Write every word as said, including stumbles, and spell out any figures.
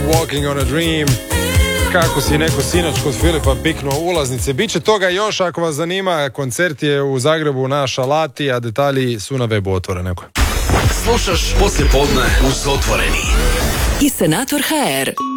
Walking on a Dream. Kako si neko sinoć kod Filipa piknuo ulaznice. Biće toga još ako vas zanima. Koncert je u Zagrebu na Šalati, a detalji su na webu Otvorenog. Slušaš Poslijepodne uz Otvoreni. I Senator ha er.